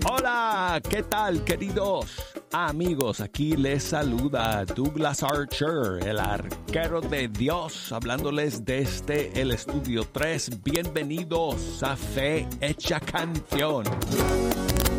Hola, ¿qué tal, queridos amigos? Aquí les saluda Douglas Archer, el arquero de Dios, hablándoles desde el estudio 3. Bienvenidos a Fe Hecha Canción.